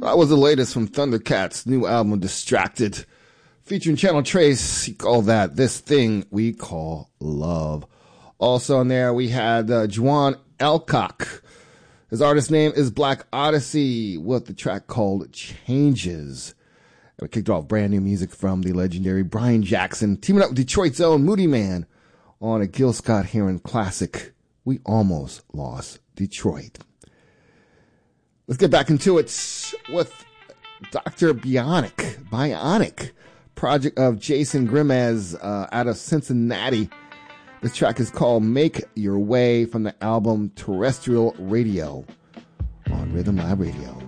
That was the latest from Thundercats' new album, Distracted, featuring Channel Trace. You call that This Thing We Call Love. Also on there, we had Juan Alcock. His artist name is Black Odyssey with the track called Changes. And we kicked off brand new music from the legendary Brian Jackson, teaming up with Detroit's own Moody Man on a Gil Scott-Heron classic, We Almost Lost Detroit. Let's get back into it with Dr. Bionic, project of Jason Grimez out of Cincinnati. This track is called Make Your Way from the album Terrestrial Radio on Rhythm Lab Radio.